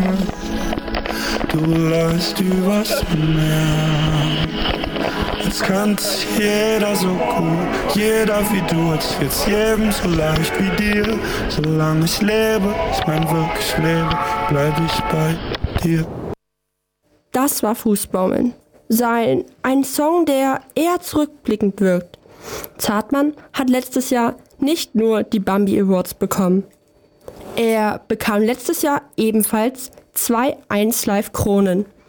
Du läufst übers Meer. Jetzt kann es jeder so gut, jeder wie du, als wird's jedem so leicht wie dir. Solange ich lebe, ich mein wirklich lebe, bleib ich bei dir. Das war Fußbaumeln. Ein Song, der eher zurückblickend wirkt. Zartmann hat letztes Jahr nicht nur die Bambi Awards bekommen. Er bekam letztes Jahr ebenfalls 2 1Live Kronen.